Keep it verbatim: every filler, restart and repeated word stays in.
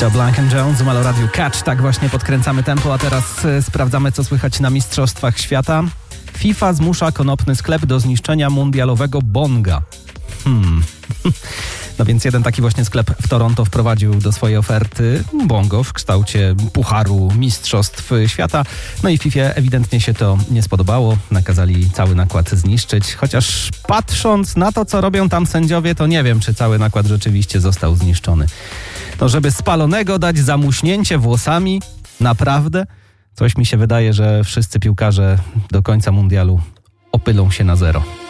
To Blank and Jones, Malo Radio Catch. Tak właśnie podkręcamy tempo, a teraz y, sprawdzamy, co słychać na Mistrzostwach Świata. FIFA zmusza konopny sklep do zniszczenia mundialowego bonga. Hmm... No więc jeden taki właśnie sklep w Toronto wprowadził do swojej oferty bongo w kształcie pucharu Mistrzostw Świata. No i FIFA ewidentnie się to nie spodobało. Nakazali cały nakład zniszczyć. Chociaż patrząc na to, co robią tam sędziowie, to nie wiem, czy cały nakład rzeczywiście został zniszczony. No żeby spalonego dać za muśnięcie włosami, naprawdę? Coś mi się wydaje, że wszyscy piłkarze do końca mundialu opylą się na zero.